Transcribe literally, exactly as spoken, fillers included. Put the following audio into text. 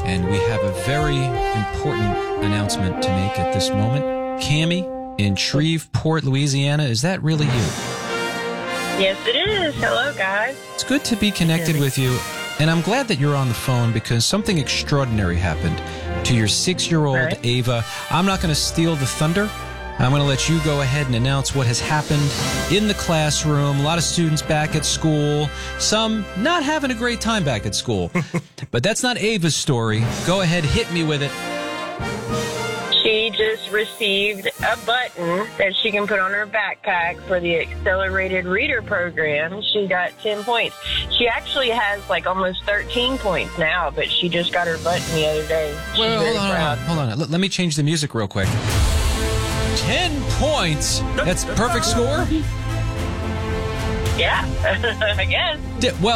and we have a very important announcement to make at this moment. Cammie in Shreveport, Louisiana, is that really you? Yes, it is. Hello, guys. It's good to be connected with you, and I'm glad that you're on the phone because something extraordinary happened to your six-year-old Right. Ava. I'm not going to steal the thunder. I'm going to let you go ahead and announce what has happened in the classroom. A lot of students back at school, some not having a great time back at school. But that's not Ava's story. Go ahead, hit me with it. She just received a button that she can put on her backpack for the accelerated reader program. She got ten points. She actually has like almost thirteen points now, but she just got her button the other day. She's Well, very hold on, proud. hold on, hold on. Let, let me change the music real quick. Ten points. That's perfect score? Yeah, I guess. Di- well.